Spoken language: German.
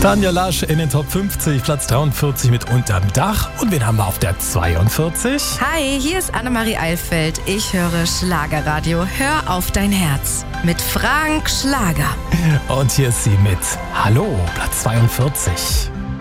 Tanja Lasch in den Top 50, Platz 43 mit Unterm Dach. Und wen haben wir auf der 42? Hi, hier ist Annemarie Eilfeld. Ich höre Schlagerradio. Hör auf dein Herz mit Frank Schlager. Und hier ist sie mit Hallo, Platz 42.